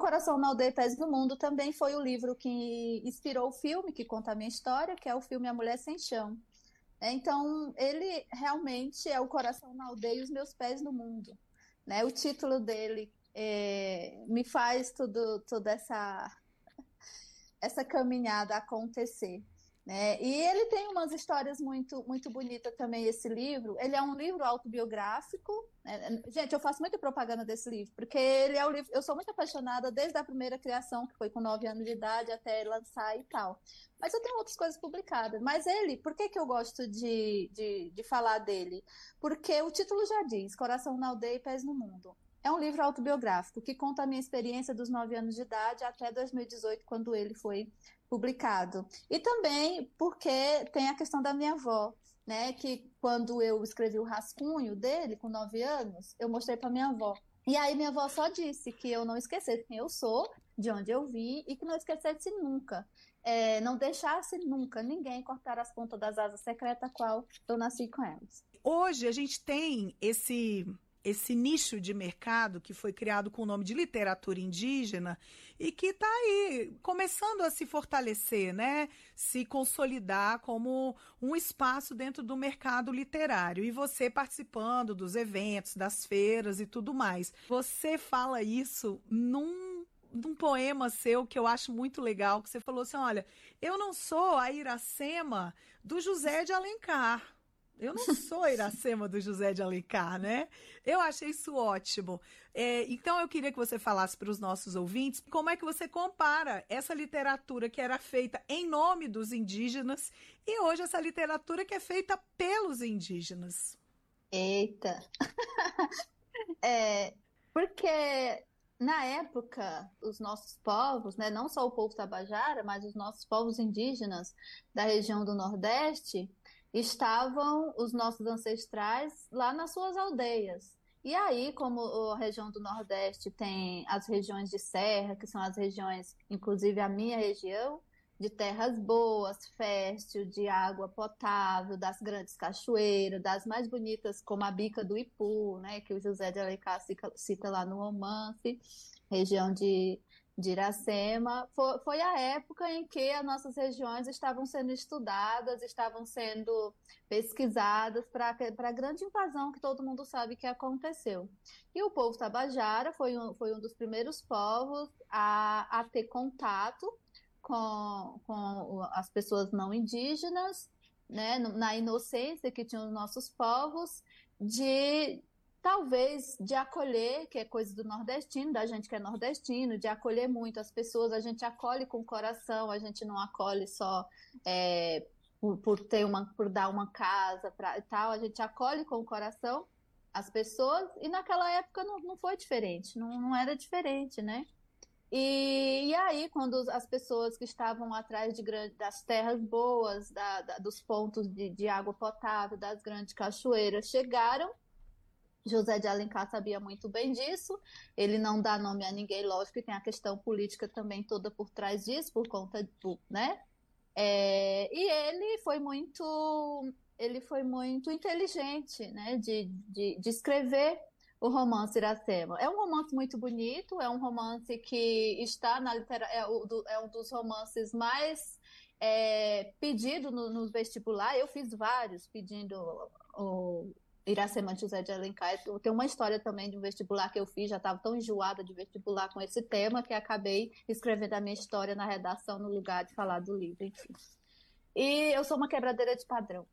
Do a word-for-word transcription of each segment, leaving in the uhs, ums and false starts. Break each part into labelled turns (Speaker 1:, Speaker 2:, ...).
Speaker 1: Coração na Aldeia e Pés no Mundo também foi o livro que inspirou o filme, que conta a minha história, que é o filme A Mulher Sem Chão. É, Então, ele realmente é o coração na aldeia e os meus pés no mundo, né? O título dele é, me faz tudo, toda essa, essa caminhada acontecer, né? E ele tem umas histórias muito, muito bonitas também, esse livro. Ele é um livro autobiográfico, né? Gente, eu faço muita propaganda desse livro, porque ele é o livro. Eu sou muito apaixonada desde a primeira criação, que foi com nove anos de idade, até lançar e tal. Mas eu tenho outras coisas publicadas. Mas ele, por que que eu gosto de, de, de falar dele? Porque o título já diz: Coração na Aldeia e Pés no Mundo. É um livro autobiográfico que conta a minha experiência dos nove anos de idade até dois mil e dezoito, quando ele foi publicado. E também porque tem a questão da minha avó, né? Que quando eu escrevi o rascunho dele, com nove anos, eu mostrei para minha avó. E aí minha avó só disse que eu não esquecesse quem eu sou, de onde eu vim, e que não esquecesse nunca, é, não deixasse nunca ninguém cortar as pontas das asas secretas, a qual eu nasci com elas.
Speaker 2: Hoje a gente tem esse esse nicho de mercado que foi criado com o nome de literatura indígena e que está aí começando a se fortalecer, né? Se consolidar como um espaço dentro do mercado literário. E você participando dos eventos, das feiras e tudo mais. Você fala isso num num poema seu que eu acho muito legal, que você falou assim, olha, eu não sou a Iracema do José de Alencar. Eu não sou a Iracema do José de Alencar, né? Eu achei isso ótimo. É, então eu queria que você falasse para os nossos ouvintes como é que você compara essa literatura que era feita em nome dos indígenas e hoje essa literatura que é feita pelos indígenas.
Speaker 1: Eita! É, porque na época, os nossos povos, né, não só o povo tabajara, mas os nossos povos indígenas da região do Nordeste, estavam, os nossos ancestrais, lá nas suas aldeias. E aí, como a região do Nordeste tem as regiões de serra, que são as regiões, inclusive a minha região, de terras boas, fértil, de água potável, das grandes cachoeiras, das mais bonitas, como a Bica do Ipu, né, que o José de Alencar cita, cita lá no romance, região de, de Iracema. Foi, foi a época em que as nossas regiões estavam sendo estudadas, estavam sendo pesquisadas para a grande invasão que todo mundo sabe que aconteceu. E o povo tabajara foi um, foi um dos primeiros povos a, a ter contato com, com as pessoas não indígenas, né, na inocência que tinham os nossos povos, de talvez de acolher, que é coisa do nordestino, da gente que é nordestino, de acolher muito as pessoas, a gente acolhe com o coração, a gente não acolhe só é, por, por ter uma, por dar uma casa para e tal, a gente acolhe com o coração as pessoas, e naquela época não, não foi diferente, não, não era diferente, né? E, e aí, quando as pessoas que estavam atrás de grandes, das terras boas, da, da- dos pontos de, de água potável, das grandes cachoeiras, chegaram, José de Alencar sabia muito bem disso. Ele não dá nome a ninguém, lógico, e tem a questão política também toda por trás disso, por conta do, né? É, e ele foi muito, ele foi muito inteligente, né, de, de, de escrever o romance Iracema. É um romance muito bonito, é um romance que está na litera, é, o do- é um dos romances mais é, pedido no, nos vestibular. Eu fiz vários pedindo o Iracema de José de Alencar. Eu tenho uma história também de um vestibular que eu fiz, já estava tão enjoada de vestibular com esse tema que acabei escrevendo a minha história na redação no lugar de falar do livro, enfim. E eu sou uma quebradeira de padrão.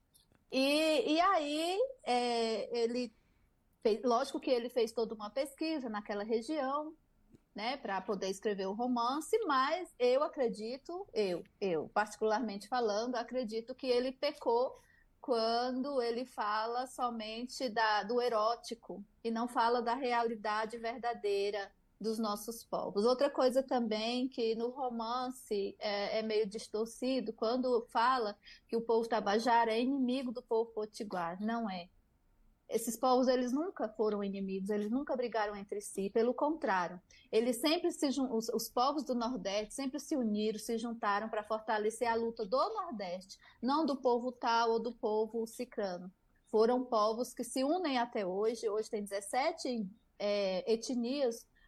Speaker 1: E, e aí, é, ele fez, lógico que ele fez toda uma pesquisa naquela região, né, para poder escrever o romance, mas eu acredito, eu, eu, particularmente falando, acredito que ele pecou quando ele fala somente da, do erótico e não fala da realidade verdadeira dos nossos povos. Outra coisa também que no romance é, é meio distorcido, quando fala que o povo tabajara é inimigo do povo potiguar, não é. Esses povos, eles nunca foram inimigos, eles nunca brigaram entre si, pelo contrário, eles sempre se jun- os, os povos do Nordeste sempre se uniram, se juntaram para fortalecer a luta do Nordeste, não do povo tal ou do povo cicrano. Foram povos que se unem até hoje, hoje tem dezessete é, etnias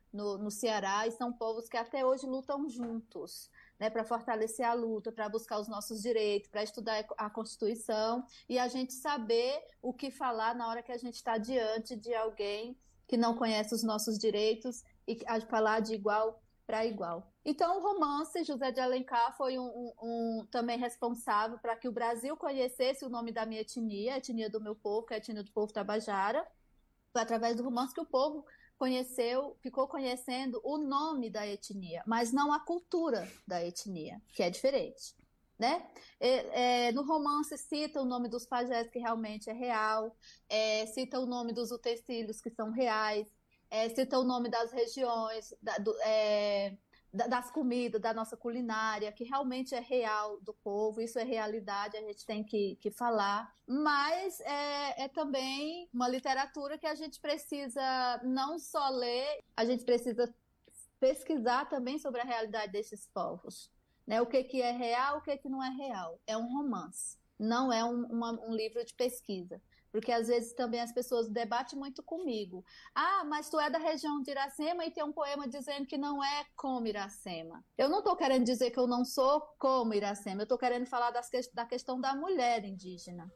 Speaker 1: no, no Ceará, e são povos que até hoje lutam juntos, né, para fortalecer a luta, para buscar os nossos direitos, para estudar a Constituição e a gente saber o que falar na hora que a gente está diante de alguém que não conhece os nossos direitos e a falar de igual para igual. Então, o romance José de Alencar foi um, um, um também responsável para que o Brasil conhecesse o nome da minha etnia, a etnia do meu povo, que é a etnia do povo Tabajara. Foi através do romance que o povo conheceu, ficou conhecendo o nome da etnia, mas não a cultura da etnia, que é diferente. Né? É, é, no romance cita o nome dos pajés, que realmente é real, é, cita o nome dos utensílios, que são reais, é, cita o nome das regiões, da, do, é, das comidas, da nossa culinária, que realmente é real do povo, isso é realidade, a gente tem que, que falar, mas é, é também uma literatura que a gente precisa não só ler, a gente precisa pesquisar também sobre a realidade desses povos. Né, o que, que é real, o que, que não é real. É um romance, não é um, uma, um livro de pesquisa. Porque às vezes também as pessoas debatem muito comigo. Ah, mas tu é da região de Iracema e tem um poema dizendo que não é como Iracema. Eu não estou querendo dizer que eu não sou como Iracema, eu estou querendo falar das, da questão da mulher indígena.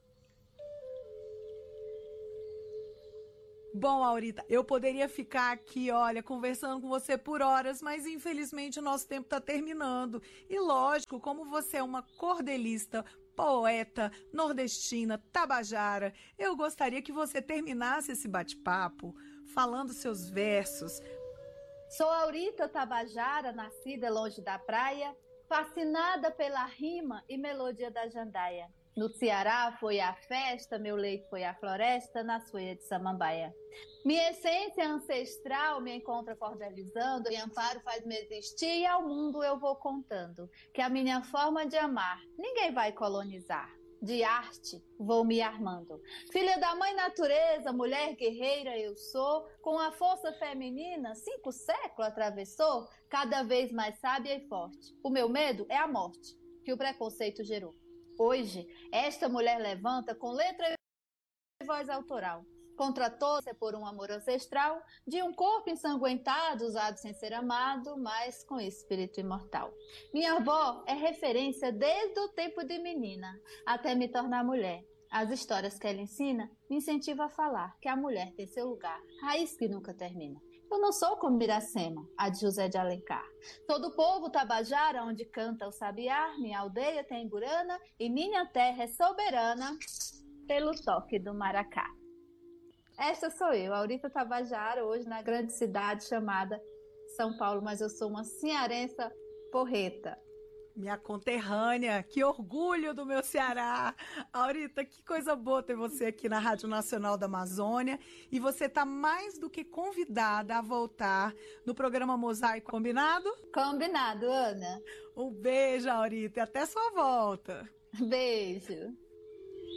Speaker 2: Bom, Aurita, eu poderia ficar aqui, olha, conversando com você por horas, mas infelizmente o nosso tempo está terminando. E lógico, como você é uma cordelista, poeta, nordestina, tabajara, eu gostaria que você terminasse esse bate-papo falando seus versos.
Speaker 1: Sou Aurita Tabajara, nascida longe da praia, fascinada pela rima e melodia da jandaia. No Ceará foi a festa, meu leito foi a floresta, nas folhas de samambaia. Minha essência ancestral me encontra cordelizando, e amparo faz-me existir, e ao mundo eu vou contando, que a minha forma de amar ninguém vai colonizar. De arte vou me armando. Filha da mãe natureza, mulher guerreira eu sou, com a força feminina, cinco séculos atravessou, cada vez mais sábia e forte. O meu medo é a morte, que o preconceito gerou. Hoje, esta mulher levanta com letra e voz autoral, contra todos por um amor ancestral, de um corpo ensanguentado, usado sem ser amado, mas com espírito imortal. Minha avó é referência desde o tempo de menina, até me tornar mulher. As histórias que ela ensina me incentivam a falar que a mulher tem seu lugar, raiz que nunca termina. Eu não sou como Iracema, a de José de Alencar. Sou do povo Tabajara, onde canta o sabiá, minha aldeia tem burana e minha terra é soberana pelo toque do maracá. Esta sou eu, Aurita Tabajara, hoje na grande cidade chamada São Paulo, mas eu sou uma cearense porreta.
Speaker 2: Minha conterrânea, que orgulho do meu Ceará. Aurita, que coisa boa ter você aqui na Rádio Nacional da Amazônia. E você está mais do que convidada a voltar no programa Mosaico, combinado?
Speaker 1: Combinado, Ana.
Speaker 2: Um beijo, Aurita, e até sua volta.
Speaker 1: Beijo.